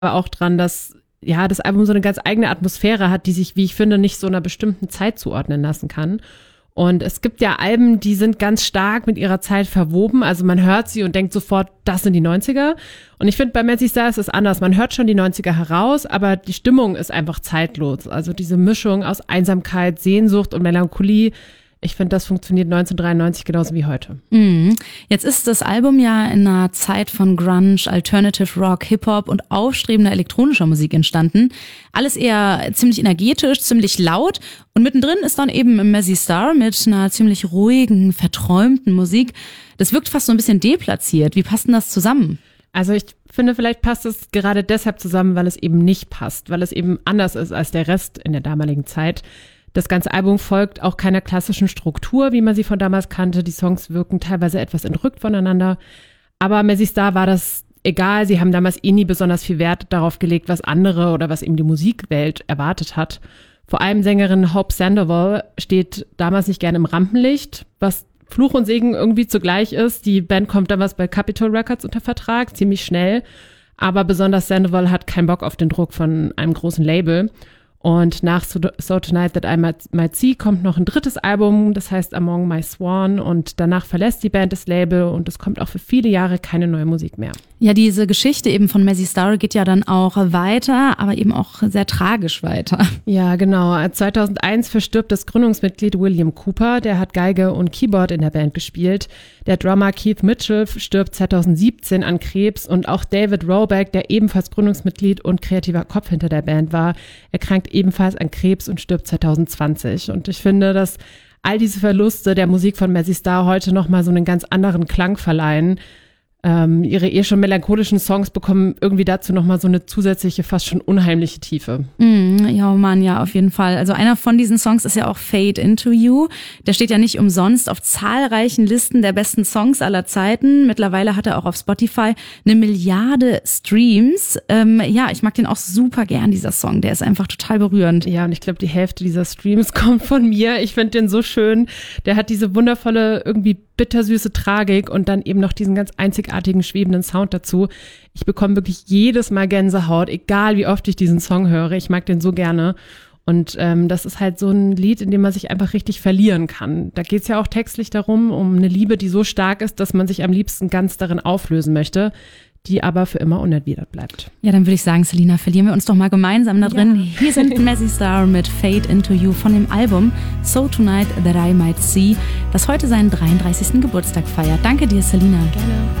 auch dran, dass ja das Album so eine ganz eigene Atmosphäre hat, die sich, wie ich finde, nicht so einer bestimmten Zeit zuordnen lassen kann. Und es gibt ja Alben, die sind ganz stark mit ihrer Zeit verwoben. Also man hört sie und denkt sofort, das sind die 90er. Und ich finde, bei Mazzy Star ist es anders. Man hört schon die 90er heraus, aber die Stimmung ist einfach zeitlos. Also diese Mischung aus Einsamkeit, Sehnsucht und Melancholie, ich finde, das funktioniert 1993 genauso wie heute. Jetzt ist das Album ja in einer Zeit von Grunge, Alternative Rock, Hip-Hop und aufstrebender elektronischer Musik entstanden. Alles eher ziemlich energetisch, ziemlich laut. Und mittendrin ist dann eben Mazzy Star mit einer ziemlich ruhigen, verträumten Musik. Das wirkt fast so ein bisschen deplatziert. Wie passt denn das zusammen? Also ich finde, vielleicht passt es gerade deshalb zusammen, weil es eben nicht passt, weil es eben anders ist als der Rest in der damaligen Zeit. Das ganze Album folgt auch keiner klassischen Struktur, wie man sie von damals kannte. Die Songs wirken teilweise etwas entrückt voneinander. Aber Mazzy Star war das egal. Sie haben damals nie besonders viel Wert darauf gelegt, was andere oder was eben die Musikwelt erwartet hat. Vor allem Sängerin Hope Sandoval steht damals nicht gerne im Rampenlicht, was Fluch und Segen irgendwie zugleich ist. Die Band kommt damals bei Capitol Records unter Vertrag, ziemlich schnell. Aber besonders Sandoval hat keinen Bock auf den Druck von einem großen Label. Und nach So Tonight That I Might See kommt noch ein drittes Album, das heißt Among My Swan. Und danach verlässt die Band das Label und es kommt auch für viele Jahre keine neue Musik mehr. Ja, diese Geschichte eben von Mazzy Star geht ja dann auch weiter, aber eben auch sehr tragisch weiter. Ja, genau. 2001 verstirbt das Gründungsmitglied William Cooper. Der hat Geige und Keyboard in der Band gespielt. Der Drummer Keith Mitchell stirbt 2017 an Krebs und auch David Roback, der ebenfalls Gründungsmitglied und kreativer Kopf hinter der Band war, erkrankt ebenfalls an Krebs und stirbt 2020. Und ich finde, dass all diese Verluste der Musik von Mazzy Star heute nochmal so einen ganz anderen Klang verleihen. Ihre schon melancholischen Songs bekommen irgendwie dazu nochmal so eine zusätzliche, fast schon unheimliche Tiefe. Ja, Mann, ja, auf jeden Fall. Also einer von diesen Songs ist ja auch Fade Into You. Der steht ja nicht umsonst auf zahlreichen Listen der besten Songs aller Zeiten. Mittlerweile hat er auch auf Spotify 1 Milliarde Streams. Ja, ich mag den auch super gern, dieser Song. Der ist einfach total berührend. Ja, und ich glaube, die Hälfte dieser Streams kommt von mir. Ich finde den so schön. Der hat diese wundervolle, irgendwie bittersüße Tragik und dann eben noch diesen ganz einzigartigen, schwebenden Sound dazu. Ich bekomme wirklich jedes Mal Gänsehaut, egal wie oft ich diesen Song höre. Ich mag den so gerne. Und das ist halt so ein Lied, in dem man sich einfach richtig verlieren kann. Da geht es ja auch textlich darum, um eine Liebe, die so stark ist, dass man sich am liebsten ganz darin auflösen möchte, die aber für immer unerwidert bleibt. Ja, dann würde ich sagen, Selina, verlieren wir uns doch mal gemeinsam da drin. Ja. Hier sind Mazzy Star mit Fade Into You von dem Album So Tonight That I Might See, das heute seinen 33. Geburtstag feiert. Danke dir, Selina. Gerne.